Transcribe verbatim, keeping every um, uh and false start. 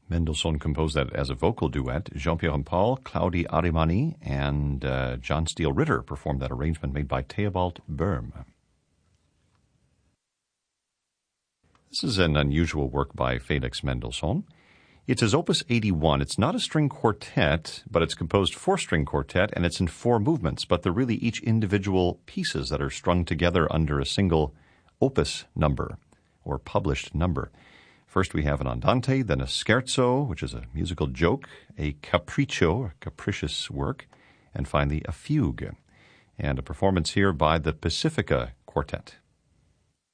Mendelssohn composed that as a vocal duet. Jean-Pierre and Paul, Claude Arimany, and uh, John Steele Ritter performed that arrangement made by Theobald Böhm. This is an unusual work by Felix Mendelssohn. It's his Opus eighty-one. It's not a string quartet, but it's composed four-string quartet, and it's in four movements, but they're really each individual pieces that are strung together under a single opus number, or published number. First we have an andante, then a scherzo, which is a musical joke, a capriccio, a capricious work, and finally a fugue. And a performance here by the Pacifica Quartet.